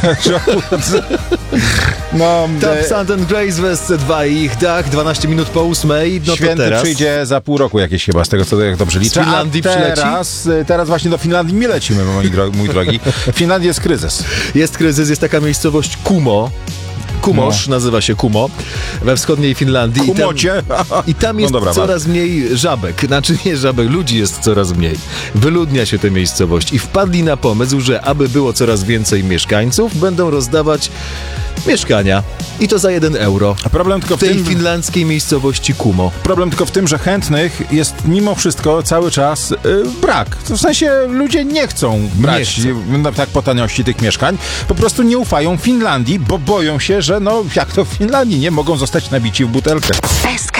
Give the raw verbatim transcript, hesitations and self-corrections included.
No, Top e, Sand and Grace w S C dwa i ich dach, dwanaście minut po ósmej. No Święty to teraz przyjdzie za pół roku jakieś chyba, z tego co jak dobrze liczę. Z Finlandii A przyleci? teraz, teraz właśnie do Finlandii my lecimy, mój, dro- mój drogi. W Finlandii jest kryzys. jest kryzys, jest taka miejscowość Kumo. Kumosz, No. nazywa się Kumo, we wschodniej Finlandii. I tam, Kumocie. i tam jest No dobra, coraz mniej żabek. Znaczy nie żabek, ludzi jest coraz mniej. Wyludnia się tę miejscowość i wpadli na pomysł, że aby było coraz więcej mieszkańców, będą rozdawać mieszkania. I to za jeden euro. A problem tylko W w tej tym, finlandzkiej miejscowości Kumo. problem tylko w tym, że chętnych jest mimo wszystko cały czas y, brak. W sensie ludzie nie chcą brać Nie y, no, tak po taniości tych mieszkań. Po prostu nie ufają Finlandii, bo boją się, że no jak to w Finlandii nie mogą zostać nabici w butelkę.